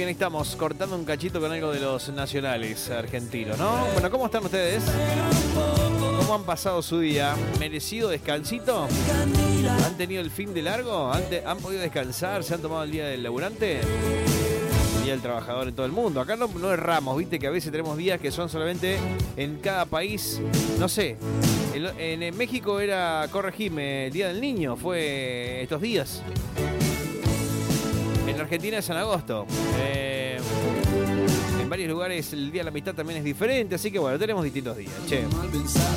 bien, estamos cortando un cachito con algo de los nacionales argentinos, ¿no? Bueno, ¿cómo están ustedes? ¿Cómo han pasado su día? ¿Merecido descansito? ¿Han tenido el fin de largo? ¿Han podido descansar? ¿Se han tomado el día del laburante? El día del trabajador en todo el mundo. Acá no erramos, viste que a veces tenemos días que son solamente en cada país. No sé, en México era, corregime, el Día del Niño, fue estos días. En Argentina es en agosto. En varios lugares el Día de la Amistad también es diferente, así que bueno, tenemos distintos días. Che.